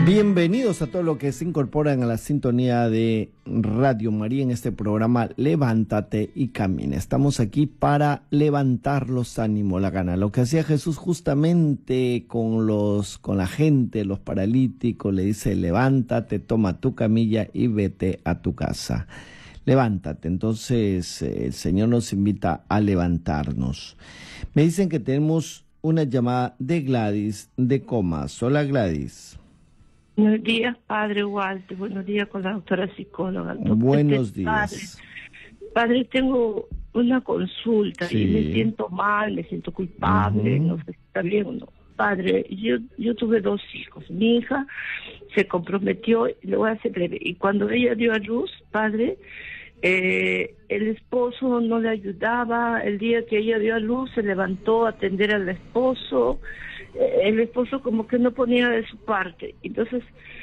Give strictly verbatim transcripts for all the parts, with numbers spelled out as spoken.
Bienvenidos a todos los que se incorporan a la sintonía de Radio María en este programa Levántate y Camina. Estamos aquí para levantar los ánimos, la gana. Lo que hacía Jesús justamente con los, con la gente, los paralíticos, le dice: levántate, toma tu camilla y vete a tu casa. Levántate. Entonces el Señor nos invita a levantarnos. Me dicen que tenemos una llamada de Gladys de Comas. Hola, Gladys. Buenos días, padre Walter. Buenos días con la doctora psicóloga. Doctor, Buenos este, días. Padre, padre, tengo una consulta Sí. y me siento mal, me siento culpable, Uh-huh. no sé si está bien o no. Padre, yo, yo tuve dos hijos. Mi hija se comprometió, le voy a hacer breve, y cuando ella dio a luz, padre, eh, el esposo no le ayudaba. El día que ella dio a luz se levantó a atender al esposo. El esposo como que no ponía de su parte, entonces,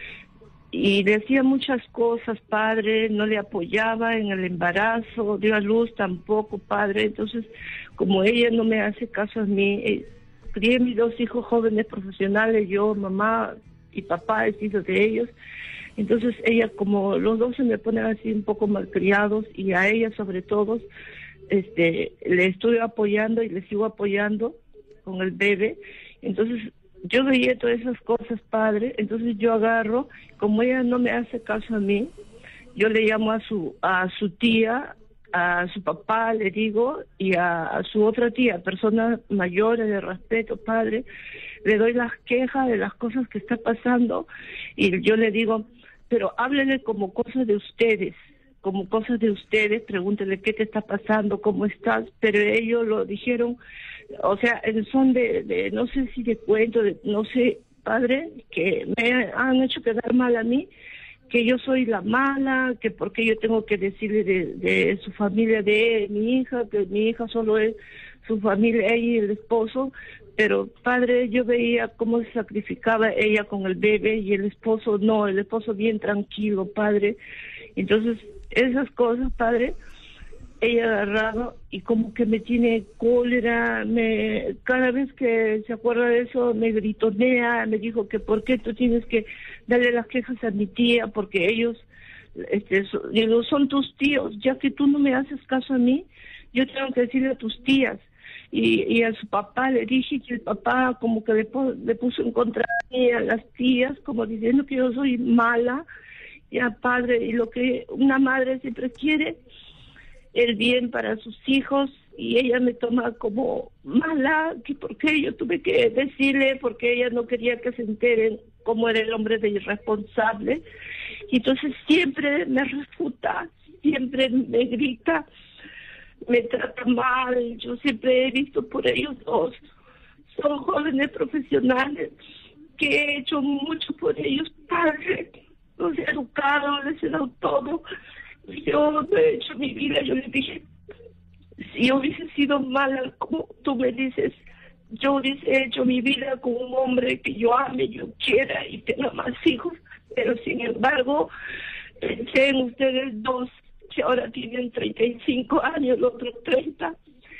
y decía muchas cosas, padre, no le apoyaba en el embarazo, dio a luz tampoco, padre. Entonces, como ella no me hace caso a mí, eh, crié mis dos hijos jóvenes profesionales, yo, mamá y papá, he sido de ellos. Entonces ella, como los dos se me ponen así un poco malcriados, y a ella sobre todo, este, le estoy apoyando y le sigo apoyando con el bebé. Entonces, yo veía todas esas cosas, padre. Entonces yo agarro, como ella no me hace caso a mí, yo le llamo a su a su tía, a su papá, le digo, y a, a su otra tía, personas mayores de respeto, padre, le doy las quejas de las cosas que está pasando, y yo le digo, pero háblenle como cosas de ustedes, como cosas de ustedes, pregúntenle qué te está pasando, cómo estás, pero ellos lo dijeron, o sea, en son de, de no sé si de cuento, de, no sé, padre, que me han hecho quedar mal a mí, que yo soy la mala, que porque yo tengo que decirle de, de su familia, de mi hija, que mi hija solo es su familia, ella y el esposo. Pero padre, yo veía cómo se sacrificaba ella con el bebé y el esposo no, el esposo bien tranquilo, padre. Entonces, esas cosas, padre, ella agarrado y como que me tiene cólera, me cada vez que se acuerda de eso me gritonea, me dijo que por qué tú tienes que darle las quejas a mi tía, porque ellos, este, so, digo, son tus tíos, ya que tú no me haces caso a mí, yo tengo que decirle a tus tías. Y, y a su papá le dije que el papá como que le, le puso en contra de mí a las tías, como diciendo que yo soy mala, ya padre, y lo que una madre siempre quiere, el bien para sus hijos, y ella me toma como mala, que porque yo tuve que decirle, porque ella no quería que se enteren cómo era el hombre de irresponsable, y entonces siempre me refuta, siempre me grita, me trata mal. Yo siempre he visto por ellos dos, son jóvenes profesionales, que he hecho mucho por ellos, padre, los he educado, les he dado todo. Yo no he hecho mi vida, yo les dije, si yo hubiese sido mala, como tú me dices, yo hubiese hecho mi vida con un hombre que yo ame, yo quiera y tenga más hijos, pero sin embargo, pensé en ustedes dos, que ahora tienen treinta y cinco años, los otros treinta,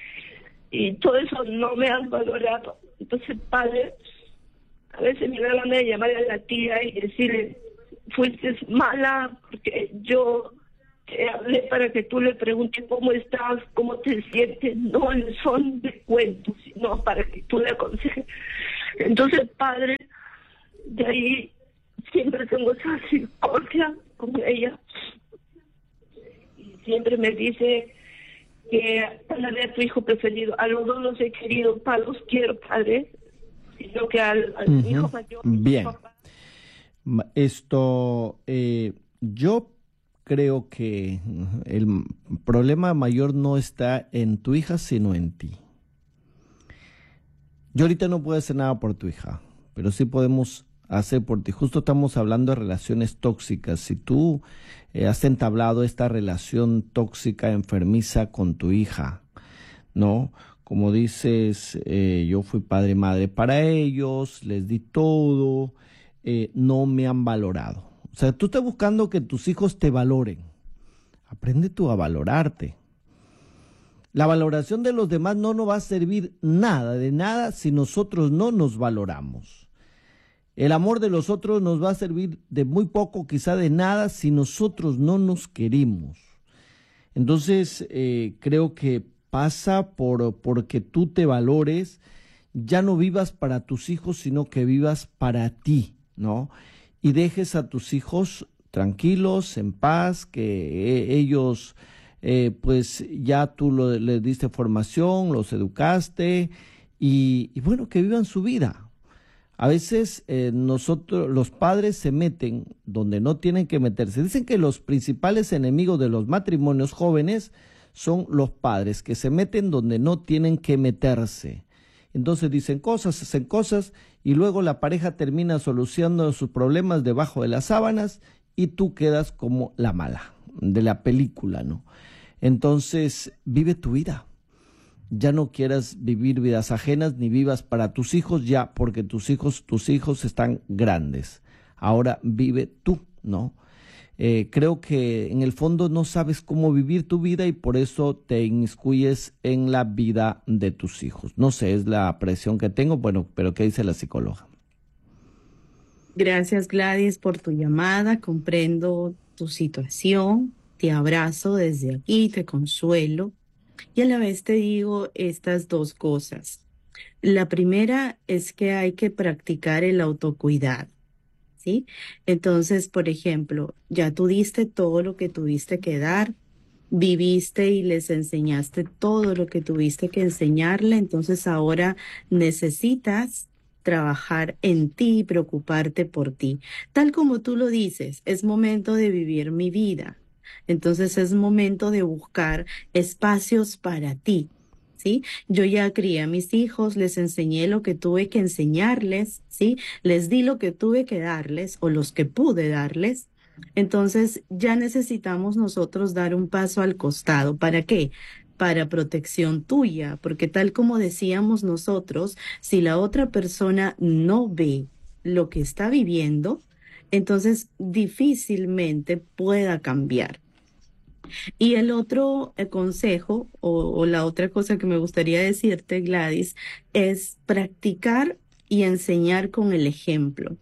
y todo eso no me han valorado. Entonces, padre, a veces me da la gana de llamar a la tía y decirle, fuiste mala, porque yo te hablé para que tú le preguntes cómo estás, cómo te sientes, no son de cuentos, sino para que tú le aconsejes. Entonces, padre, de ahí siempre tengo esa discordia con ella. Y siempre me dice que para ver a tu hijo preferido, a los dos los he querido, para los quiero, padre, sino que al, al uh-huh. hijo mayor. Bien. Papá. Esto, eh, yo creo que el problema mayor no está en tu hija, sino en ti. Yo ahorita no puedo hacer nada por tu hija, pero sí podemos hacer por ti. Justo estamos hablando de relaciones tóxicas. Si tú eh, has entablado esta relación tóxica, enfermiza con tu hija, ¿no? Como dices, eh, yo fui padre y madre para ellos, les di todo, eh, no me han valorado. O sea, tú estás buscando que tus hijos te valoren. Aprende tú a valorarte. La valoración de los demás no nos va a servir nada, de nada, si nosotros no nos valoramos. El amor de los otros nos va a servir de muy poco, quizá de nada, si nosotros no nos queremos. Entonces, eh, creo que pasa por porque tú te valores, ya no vivas para tus hijos, sino que vivas para ti, ¿no? Y dejes a tus hijos tranquilos, en paz, que eh, ellos, eh, pues ya tú lo, les diste formación, los educaste, y, y bueno, que vivan su vida. A veces eh, nosotros, los padres se meten donde no tienen que meterse. Dicen que los principales enemigos de los matrimonios jóvenes son los padres, que se meten donde no tienen que meterse. Entonces dicen cosas, hacen cosas, y luego la pareja termina solucionando sus problemas debajo de las sábanas y tú quedas como la mala de la película, ¿no? Entonces, vive tu vida. Ya no quieras vivir vidas ajenas ni vivas para tus hijos ya, porque tus hijos, tus hijos están grandes. Ahora vive tú, ¿no? Eh, creo que en el fondo no sabes cómo vivir tu vida y por eso te inmiscuyes en la vida de tus hijos. No sé, es la presión que tengo, bueno, pero ¿qué dice la psicóloga? Gracias, Gladys, por tu llamada. Comprendo tu situación. Te abrazo desde aquí, te consuelo. Y a la vez te digo estas dos cosas. La primera es que hay que practicar el autocuidado, ¿sí? Entonces, por ejemplo, ya tú diste todo lo que tuviste que dar, viviste y les enseñaste todo lo que tuviste que enseñarle, entonces ahora necesitas trabajar en ti y preocuparte por ti. Tal como tú lo dices, es momento de vivir mi vida. Entonces es momento de buscar espacios para ti, ¿sí? Yo ya crié a mis hijos, les enseñé lo que tuve que enseñarles, ¿sí? Les di lo que tuve que darles o los que pude darles. Entonces ya necesitamos nosotros dar un paso al costado. ¿Para qué? Para protección tuya, porque tal como decíamos nosotros, si la otra persona no ve lo que está viviendo, entonces difícilmente pueda cambiar. Y el otro eh, consejo o, o la otra cosa que me gustaría decirte, Gladys, es practicar y enseñar con el ejemplo.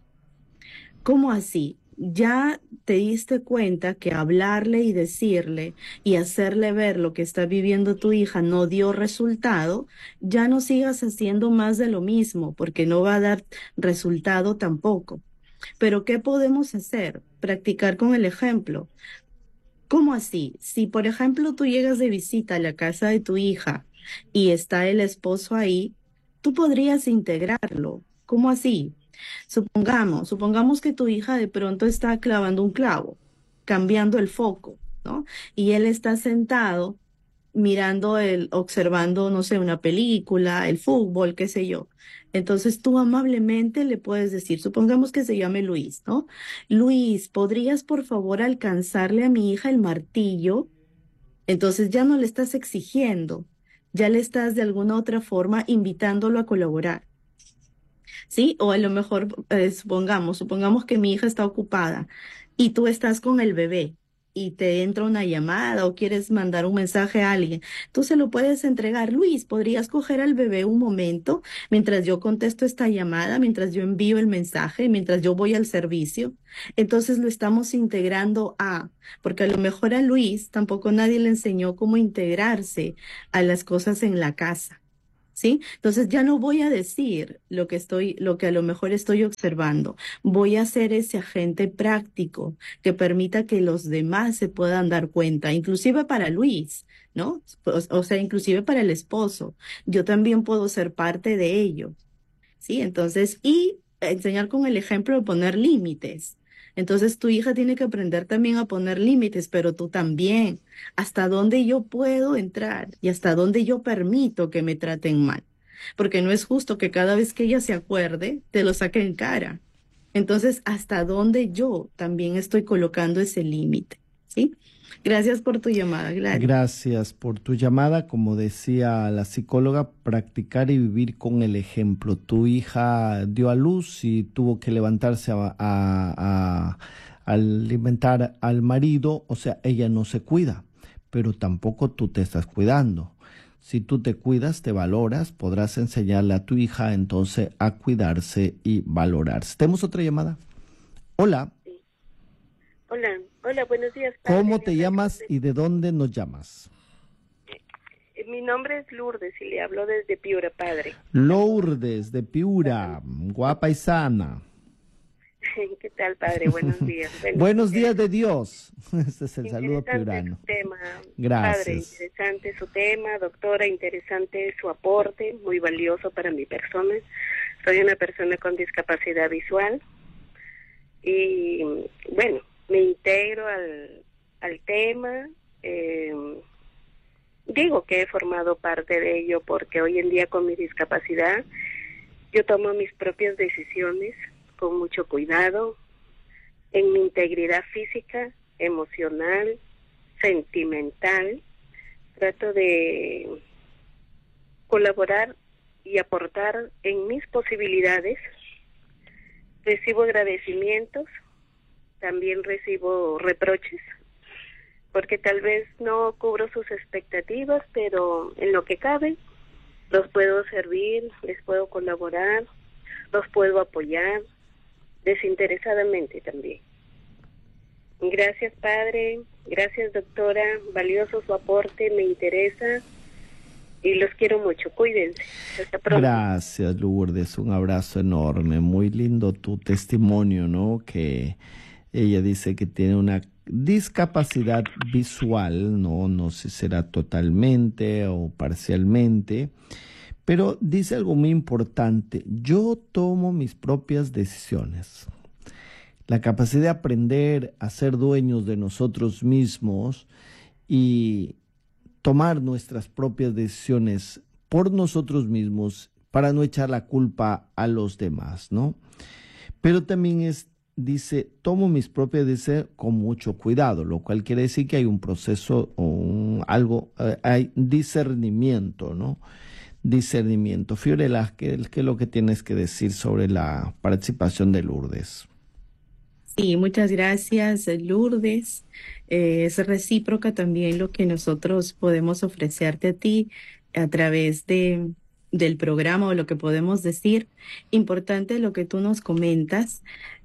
¿Cómo así? Ya te diste cuenta que hablarle y decirle y hacerle ver lo que está viviendo tu hija no dio resultado, ya no sigas haciendo más de lo mismo porque no va a dar resultado tampoco. Pero ¿qué podemos hacer? Practicar con el ejemplo. ¿Cómo así? Si, por ejemplo, tú llegas de visita a la casa de tu hija y está el esposo ahí, tú podrías integrarlo. ¿Cómo así? Supongamos, supongamos que tu hija de pronto está clavando un clavo, cambiando el foco, ¿no? Y él está sentado mirando el, observando, no sé, una película, el fútbol, qué sé yo. Entonces tú amablemente le puedes decir, supongamos que se llame Luis, ¿no? Luis, ¿podrías por favor alcanzarle a mi hija el martillo? Entonces ya no le estás exigiendo, ya le estás de alguna otra forma invitándolo a colaborar. ¿Sí? O a lo mejor, eh, supongamos, supongamos que mi hija está ocupada y tú estás con el bebé y te entra una llamada o quieres mandar un mensaje a alguien, tú se lo puedes entregar. Luis, ¿podrías coger al bebé un momento mientras yo contesto esta llamada, mientras yo envío el mensaje, mientras yo voy al servicio? Entonces lo estamos integrando a, porque a lo mejor a Luis tampoco nadie le enseñó cómo integrarse a las cosas en la casa. ¿Sí? Entonces ya no voy a decir lo que estoy, lo que a lo mejor estoy observando. Voy a ser ese agente práctico que permita que los demás se puedan dar cuenta, inclusive para Luis, ¿no? O, o sea, inclusive para el esposo. Yo también puedo ser parte de ello, ¿sí? Entonces, y enseñar con el ejemplo de poner límites. Entonces tu hija tiene que aprender también a poner límites, pero tú también. Hasta dónde yo puedo entrar y hasta dónde yo permito que me traten mal. Porque no es justo que cada vez que ella se acuerde, te lo saque en cara. Entonces, hasta dónde yo también estoy colocando ese límite, ¿sí? Gracias por tu llamada, Gladys. Gracias por tu llamada. Como decía la psicóloga, practicar y vivir con el ejemplo. Tu hija dio a luz y tuvo que levantarse a, a, a, a alimentar al marido, o sea, ella no se cuida, pero tampoco tú te estás cuidando. Si tú te cuidas, te valoras, podrás enseñarle a tu hija entonces a cuidarse y valorarse. ¿Tenemos otra llamada? Hola. Sí. Hola, hola, buenos días, padre. ¿Cómo te llamas y de dónde nos llamas? Eh, Mi nombre es Lourdes y le hablo desde Piura, padre. Lourdes, de Piura, guapa y sana. ¿Qué tal, padre? Buenos días. Bueno, Buenos días eh, de Dios. Este es el saludo interesante piurano. su tema, Gracias. padre, interesante su tema, doctora, interesante su aporte, muy valioso para mi persona. Soy una persona con discapacidad visual y, bueno, me integro al, al tema. Eh, digo que he formado parte de ello porque hoy en día con mi discapacidad yo tomo mis propias decisiones con mucho cuidado, en mi integridad física, emocional, sentimental. Trato de colaborar y aportar en mis posibilidades. Recibo agradecimientos, también recibo reproches, porque tal vez no cubro sus expectativas, pero en lo que cabe, los puedo servir, les puedo colaborar, los puedo apoyar, desinteresadamente también. Gracias, padre, gracias, doctora, valioso su aporte, me interesa y los quiero mucho, cuídense, hasta pronto. Gracias, Lourdes, un abrazo enorme, muy lindo tu testimonio, ¿no? Que ella dice que tiene una discapacidad visual, no, no sé si será totalmente o parcialmente, pero dice algo muy importante: yo tomo mis propias decisiones. La capacidad de aprender a ser dueños de nosotros mismos y tomar nuestras propias decisiones por nosotros mismos para no echar la culpa a los demás, ¿no? Pero también es, dice, tomo mis propias decisiones con mucho cuidado, lo cual quiere decir que hay un proceso o un, algo, eh, hay discernimiento, ¿no? Discernimiento. Fiorella, ¿qué, qué es lo que tienes que decir sobre la participación de Lourdes? Sí, muchas gracias, Lourdes. Eh, es recíproca también lo que nosotros podemos ofrecerte a ti a través de, del programa o lo que podemos decir. Importante lo que tú nos comentas.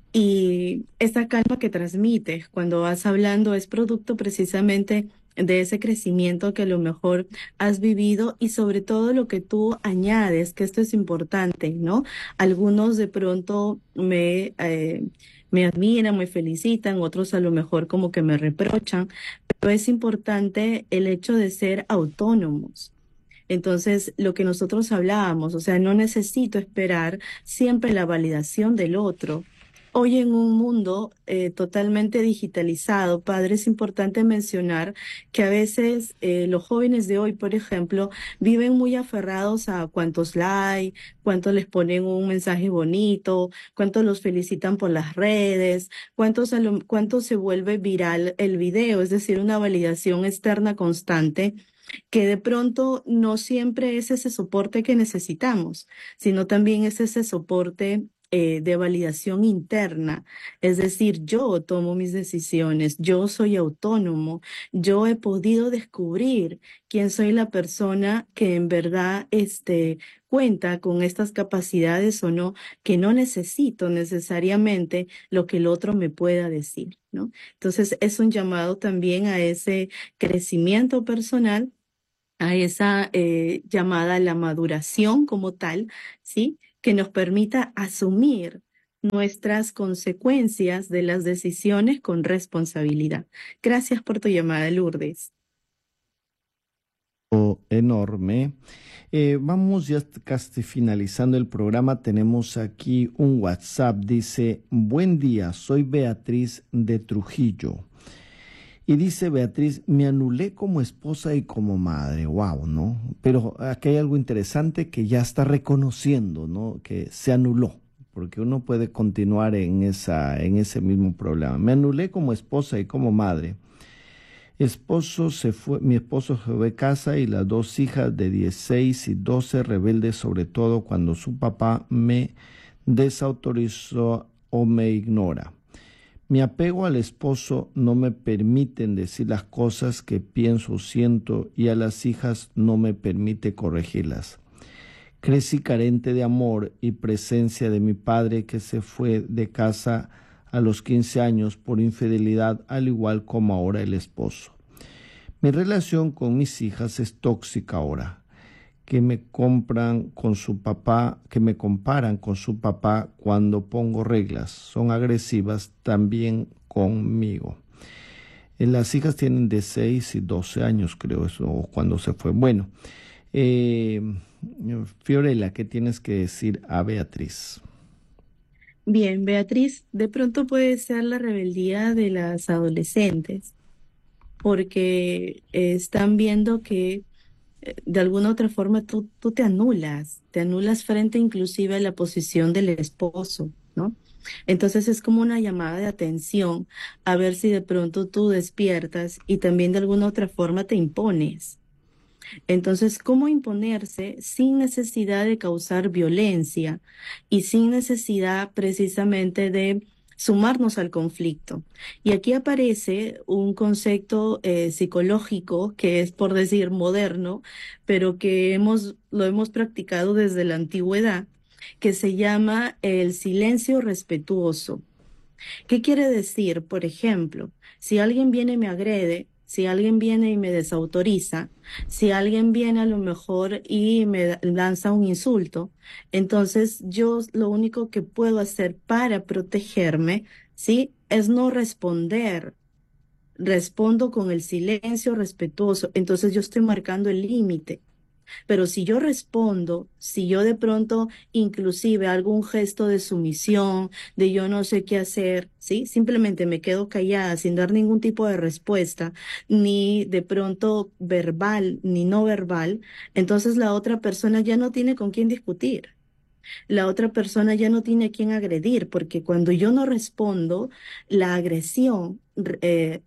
Y esa calma que transmites cuando vas hablando es producto precisamente de ese crecimiento que a lo mejor has vivido y sobre todo lo que tú añades, que esto es importante, ¿no? Algunos de pronto me, eh, me admiran, me felicitan, otros a lo mejor como que me reprochan, pero es importante el hecho de ser autónomos. Entonces, lo que nosotros hablábamos, o sea, no necesito esperar siempre la validación del otro. Hoy en un mundo eh, totalmente digitalizado, padre, es importante mencionar que a veces eh, los jóvenes de hoy, por ejemplo, viven muy aferrados a cuántos likes, cuántos les ponen un mensaje bonito, cuántos los felicitan por las redes, cuántos, a lo- cuánto se vuelve viral el video, es decir, una validación externa constante que de pronto no siempre es ese soporte que necesitamos, sino también es ese soporte eh, de validación interna. Es decir, yo tomo mis decisiones, yo soy autónomo, yo he podido descubrir quién soy la persona que en verdad este, cuenta con estas capacidades o no, que no necesito necesariamente lo que el otro me pueda decir, ¿no? Entonces, es un llamado también a ese crecimiento personal, a esa eh, llamada la maduración como tal, ¿sí? Que nos permita asumir nuestras consecuencias de las decisiones con responsabilidad. Gracias por tu llamada, Lourdes. Enorme. Eh, vamos ya casi finalizando el programa. Tenemos aquí un WhatsApp. Dice: buen día, soy Beatriz de Trujillo. Y dice Beatriz: me anulé como esposa y como madre. Wow, ¿no? Pero aquí hay algo interesante que ya está reconociendo, ¿no? Que se anuló, porque uno puede continuar en esa, en ese mismo problema. Me anulé como esposa y como madre. Esposo se fue, mi esposo se fue de casa y las dos hijas de dieciséis y doce, rebeldes sobre todo cuando su papá me desautorizó o me ignora. Mi apego al esposo no me permiten decir las cosas que pienso o siento, y a las hijas no me permite corregirlas. Crecí carente de amor y presencia de mi padre, que se fue de casa a los quince años por infidelidad, al igual como ahora el esposo. Mi relación con mis hijas es tóxica ahora, que me compran con su papá, que me comparan con su papá cuando pongo reglas. Son agresivas también conmigo. Eh, Las hijas tienen de seis y doce años, creo, eso, cuando se fue. Bueno, eh, Fiorella, ¿qué tienes que decir a Beatriz? Bien, Beatriz, de pronto puede ser la rebeldía de las adolescentes, porque eh, están viendo que eh, de alguna otra forma tú, tú te anulas, te anulas frente inclusive a la posición del esposo, ¿no? Entonces es como una llamada de atención a ver si de pronto tú despiertas y también de alguna otra forma te impones. Entonces, ¿cómo imponerse sin necesidad de causar violencia y sin necesidad precisamente de sumarnos al conflicto? Y aquí aparece un concepto eh, psicológico que es, por decir, moderno, pero que hemos, lo hemos practicado desde la antigüedad, que se llama el silencio respetuoso. ¿Qué quiere decir? Por ejemplo, si alguien viene y me agrede, si alguien viene y me desautoriza, si alguien viene a lo mejor y me da- lanza un insulto, entonces yo lo único que puedo hacer para protegerme, ¿sí? Es no responder. Respondo con el silencio respetuoso. Entonces yo estoy marcando el límite. Pero si yo respondo, si yo de pronto inclusive hago un gesto de sumisión, de yo no sé qué hacer, ¿sí? Simplemente me quedo callada sin dar ningún tipo de respuesta, ni de pronto verbal ni no verbal, entonces la otra persona ya no tiene con quién discutir. La otra persona ya no tiene a quién agredir, porque cuando yo no respondo, la agresión eh,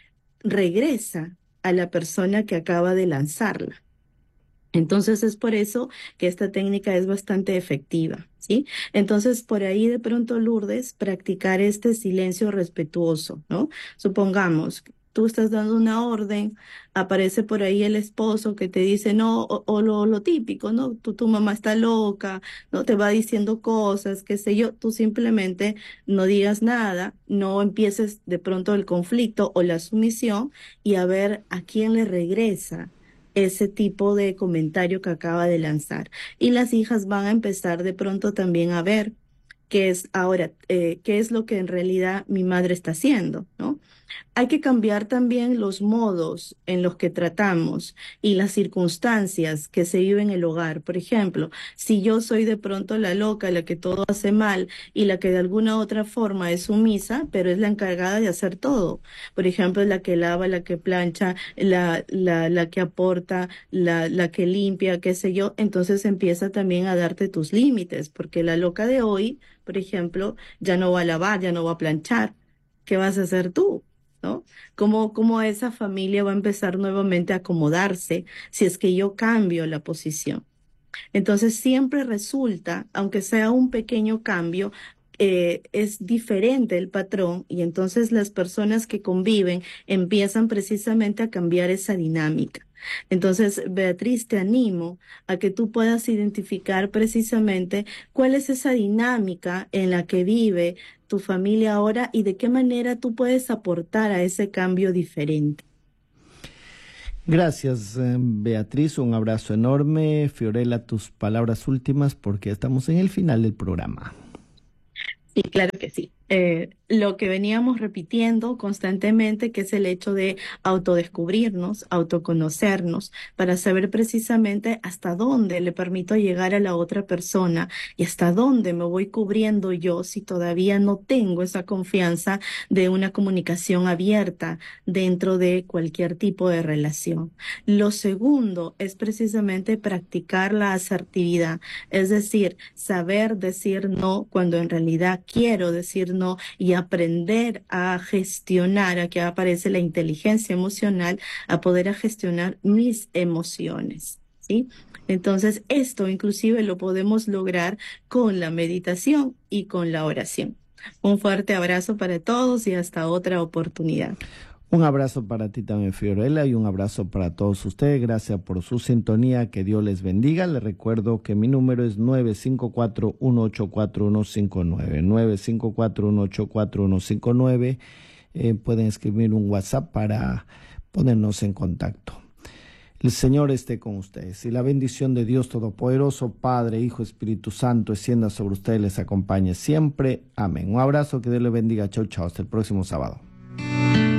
regresa a la persona que acaba de lanzarla. Entonces es por eso que esta técnica es bastante efectiva, ¿sí? Entonces por ahí de pronto, Lourdes, practicar este silencio respetuoso, ¿no? Supongamos, tú estás dando una orden, aparece por ahí el esposo que te dice, no, o, o lo, lo típico, ¿no? Tu, tu mamá está loca, no te va diciendo cosas, qué sé yo, tú simplemente no digas nada, no empieces de pronto el conflicto o la sumisión y a ver a quién le regresa ese tipo de comentario que acaba de lanzar. Y las hijas van a empezar de pronto también a ver qué es ahora, eh, qué es lo que en realidad mi madre está haciendo, ¿no? Hay que cambiar también los modos en los que tratamos y las circunstancias que se viven en el hogar. Por ejemplo, si yo soy de pronto la loca, la que todo hace mal y la que de alguna otra forma es sumisa, pero es la encargada de hacer todo. Por ejemplo, la que lava, la que plancha, la, la, la que aporta, la, la que limpia, qué sé yo. Entonces empieza también a darte tus límites, porque la loca de hoy, por ejemplo, ya no va a lavar, ya no va a planchar. ¿Qué vas a hacer tú? ¿No? ¿Cómo, cómo esa familia va a empezar nuevamente a acomodarse si es que yo cambio la posición? Entonces siempre resulta, aunque sea un pequeño cambio, eh, es diferente el patrón y entonces las personas que conviven empiezan precisamente a cambiar esa dinámica. Entonces, Beatriz, te animo a que tú puedas identificar precisamente cuál es esa dinámica en la que vive tu familia ahora y de qué manera tú puedes aportar a ese cambio diferente. Gracias, eh, Beatriz. Un abrazo enorme. Fiorella, tus palabras últimas porque estamos en el final del programa. Sí, claro que sí. Eh, lo que veníamos repitiendo constantemente, que es el hecho de autodescubrirnos, autoconocernos, para saber precisamente hasta dónde le permito llegar a la otra persona y hasta dónde me voy cubriendo yo si todavía no tengo esa confianza de una comunicación abierta dentro de cualquier tipo de relación. Lo segundo es precisamente practicar la asertividad, es decir, saber decir no cuando en realidad quiero decir no y aprender a gestionar, aquí aparece la inteligencia emocional, a poder a gestionar mis emociones, ¿sí? Entonces, esto inclusive lo podemos lograr con la meditación y con la oración. Un fuerte abrazo para todos y hasta otra oportunidad. Un abrazo para ti también, Fiorella, y un abrazo para todos ustedes. Gracias por su sintonía. Que Dios les bendiga. Les recuerdo que mi número es nueve cinco cuatro, uno ocho cuatro, uno cinco nueve. nueve cinco cuatro, uno ocho cuatro, uno cinco nueve. Eh, pueden escribir un WhatsApp para ponernos en contacto. El Señor esté con ustedes y la bendición de Dios Todopoderoso, Padre, Hijo, Espíritu Santo, descienda sobre ustedes y les acompañe siempre. Amén. Un abrazo, que Dios les bendiga. Chau, chau. Hasta el próximo sábado.